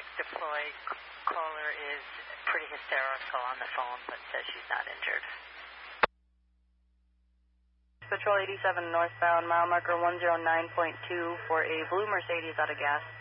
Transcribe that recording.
deployed caller is pretty hysterical on the phone, but says she's not injured. Patrol 87 northbound, mile marker 109.2 for a blue Mercedes out of gas.